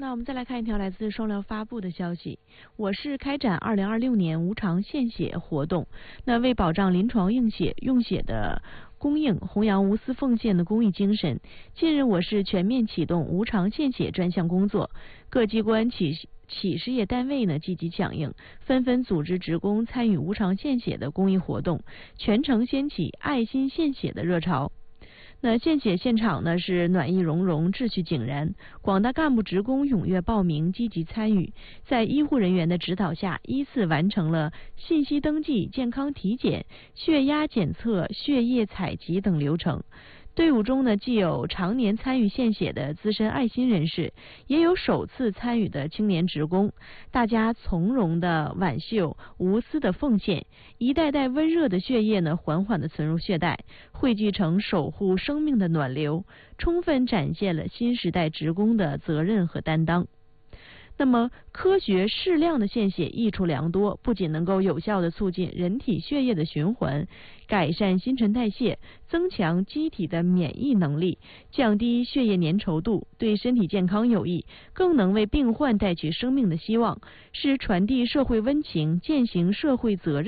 那我们再来看一条来自双疗发布的消息，我市开展2026年无偿献血活动。那为保障临床用血的供应，弘扬无私奉献的公益精神，近日我市全面启动无偿献血专项工作，各机关企事业单位呢积极响应，纷纷组织职工参与无偿献血的公益活动，全城掀起爱心献血的热潮。那献血现场呢是暖意融融，秩序井然，广大干部职工踊跃报名，积极参与，在医护人员的指导下，依次完成了信息登记、健康体检、血压检测、血液采集等流程。队伍中呢，既有常年参与献血的资深爱心人士，也有首次参与的青年职工，大家从容的挽袖，无私的奉献，一袋袋温热的血液呢，缓缓的存入血袋，汇聚成守护生命的暖流，充分展现了新时代职工的责任和担当。那么，科学适量的献血益处良多，不仅能够有效的促进人体血液的循环，改善新陈代谢，增强机体的免疫能力，降低血液粘稠度，对身体健康有益，更能为病患带去生命的希望，是传递社会温情、践行社会责任